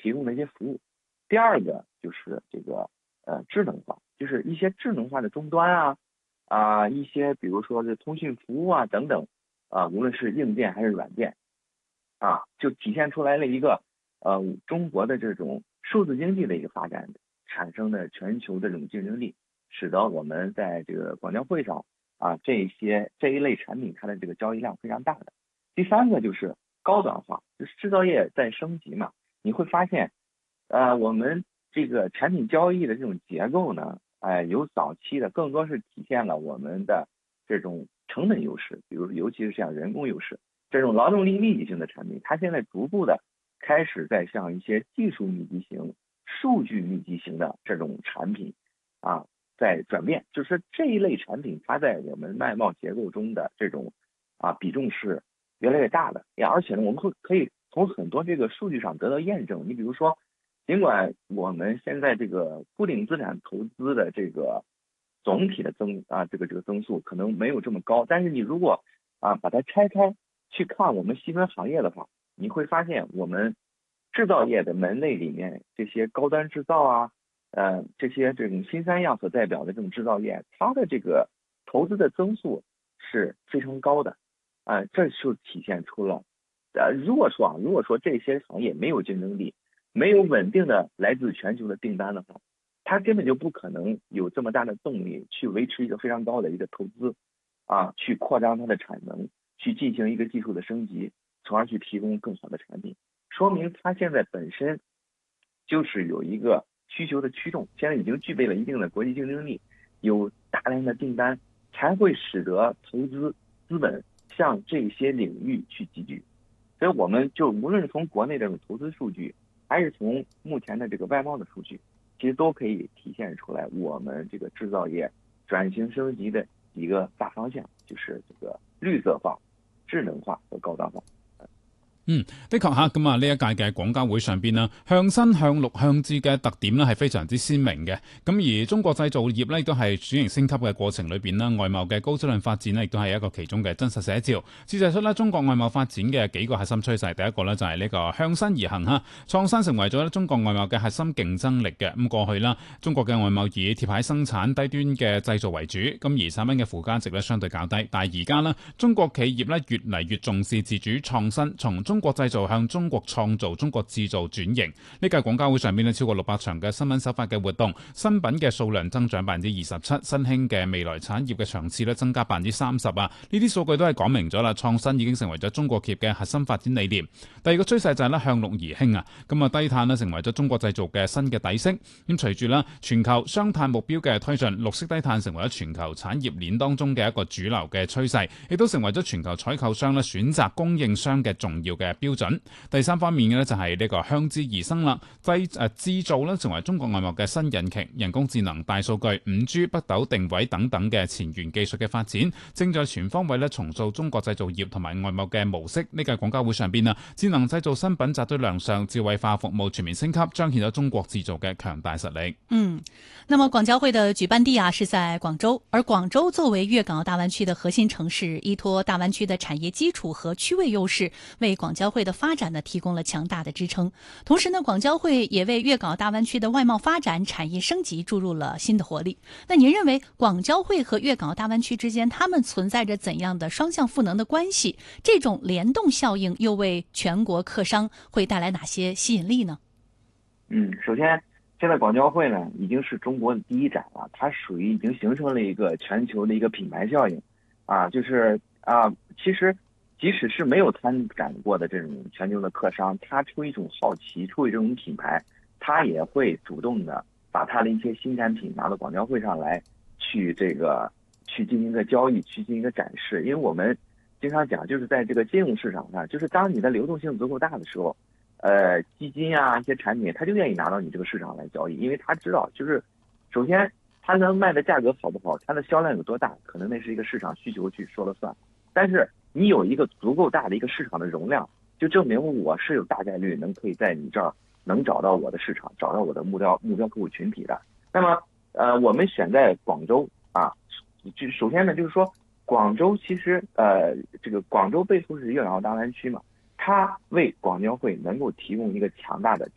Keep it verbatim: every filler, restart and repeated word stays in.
提供的一些服务。第二个就是这个呃智能化，就是一些智能化的终端啊啊一些比如说是通讯服务啊等等啊，无论是硬件还是软件啊，就体现出来了一个呃中国的这种数字经济的一个发展产生的全球的这种竞争力，使得我们在这个广交会上啊这一些这一类产品它的这个交易量非常大的。第三个就是高端化，就是制造业在升级嘛，你会发现呃我们这个产品交易的这种结构呢，哎、呃，有早期的更多是体现了我们的这种成本优势，比如尤其是像人工优势，这种劳动力密集型的产品，它现在逐步的开始在向一些技术密集型、数据密集型的这种产品啊在转变，就是这一类产品它在我们外贸结构中的这种啊比重是越来越大的，也而且呢，我们会可以从很多这个数据上得到验证。你比如说，尽管我们现在这个固定资产投资的这个总体的增啊这个这个增速可能没有这么高，但是你如果啊把它拆开去看我们细分行业的话，你会发现我们制造业的门类里面这些高端制造啊，呃这些这种新三样所代表的这种制造业，它的这个投资的增速是非常高的。啊、呃，这就体现出了，呃，如果说啊，如果说这些行业没有竞争力，没有稳定的来自全球的订单的话，它根本就不可能有这么大的动力去维持一个非常高的一个投资，啊，去扩张它的产能，去进行一个技术的升级，从而去提供更好的产品，说明它现在本身就是有一个需求的驱动，现在已经具备了一定的国际竞争力，有大量的订单，才会使得投资资本向这些领域去集聚。所以我们就无论是从国内这种投资数据，还是从目前的这个外贸的数据，其实都可以体现出来我们这个制造业转型升级的一个大方向，就是这个綠色化、智能化和高端化。 嗯，的確嚇，咁啊呢一屆嘅廣交會上邊啦，向新、向綠、向智嘅特點咧係非常之鮮明嘅。咁而中國製造業咧亦都係轉型升級嘅過程裏邊啦，外貿嘅高質量發展咧亦都係一個其中嘅真實寫照。展示出咧中國外貿發展嘅幾個核心趨勢，第一個咧就係呢個向新而行嚇，創新成為咗中國外貿嘅核心競爭力嘅。咁過去啦，中國嘅外貿以貼牌生產、低端嘅製造為主，咁而產品嘅附加值咧相對較低。但係而家咧，中國企業咧越嚟越重視自主創新，從中國製造向中國創造、中國製造轉型。呢屆廣交會上邊咧超過六百場嘅新聞首發嘅活動，新品嘅數量增長百分之二十七，新興嘅未來產業嘅場次咧增加百分之三十啊！呢啲數據都係講明咗啦，創新已經成為咗中國企業嘅核心發展理念。第二個趨勢就係咧向綠而興啊，咁啊低碳咧成為咗中國製造嘅新嘅底色。咁隨住啦全球雙碳目標嘅推進，綠色低碳成為咗全球產業鏈當中嘅一個主流嘅趨勢，亦都成為咗全球採購商咧選擇供應商嘅重要嘅標準。第三方面嘅咧就係呢個向智而生啦，製誒製造咧成為中國外貿嘅新引擎，人工智能、大數據、五 G、北斗定位等等嘅前沿技術嘅發展，正在全方位咧重塑中國製造業同埋外貿嘅模式。呢屆廣交會上邊啊，智能製造新品扎堆亮相，智慧化服務全面升級，彰顯咗中國製造嘅強大實力。 嗯，那麼廣交會的舉辦地啊是在廣州，而廣州作為粵港澳大灣區的核心城市，依託大灣區的產業基礎和區位優勢，為廣交會的發展呢提供了強大的支撐。同時呢，廣交會也為粵港澳大灣區的外貿發展、產業升級注入了新的活力。那您認為廣交會和粵港澳大灣區之間，他們存在着怎樣的雙向賦能的關係？這種聯動效應又為全國客商會帶來哪些吸引力呢？ 嗯，首先，現在廣交會呢已經是中國的第一展了，它屬於已經形成了一個全球的一個品牌效應啊，就是啊，其實即使是沒有參展過的這種全球的客商，他出於一種好奇，出於這種品牌，他也會主動的把他的一些新產品拿到廣交會上來，去這個去進行一個交易，去進行一個展示。因為我們經常講，就是在這個金融市場上，就是當你的流動性足夠大的時候，呃，基金啊一些產品，他就願意拿到你這個市場來交易，因為他知道，就是首先他能賣的價格好不好，它的銷量有多大，可能那是一個市場需求去說了算。但是你有一個足夠大的一個市場的容量，就證明我是有大概率能可以在你這兒能找到我的市場，找到我的目標目標客戶群體的。那麼，呃，我們選在廣州啊，就首先呢，就是說廣州其實呃，這個廣州背後是粵港澳大灣區嘛，它為廣交會能夠提供一個強大的